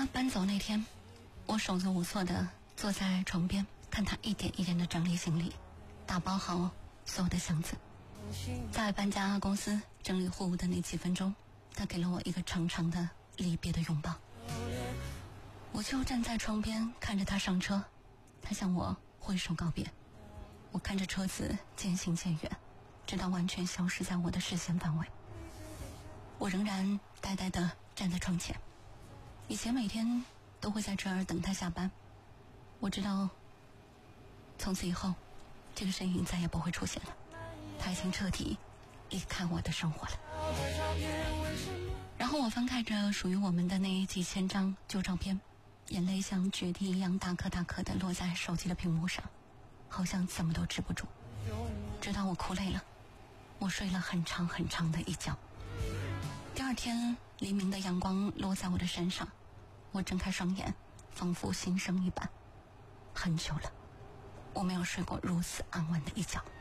搬走那天，我手足无措地坐在床边，看他一点一点地整理行李，打包好所有的箱子。在搬家公司整理货物的那几分钟，他给了我一个长长的离别的拥抱。我就站在窗边看着他上车，他向我挥手告别。我看着车子渐行渐远，直到完全消失在我的视线范围。我仍然呆呆地站在窗前。以前每天都会在这儿等他下班，我知道从此以后这个身影再也不会出现了，他已经彻底离开我的生活了。然后我翻开着属于我们的那几千张旧照片，眼泪像决堤一样大颗大颗地落在手机的屏幕上，好像怎么都止不住。直到我哭累了，我睡了很长很长的一觉。第二天黎明的阳光落在我的身上，我睁开双眼，仿佛新生一般。很久了，我没有睡过如此安稳的一觉。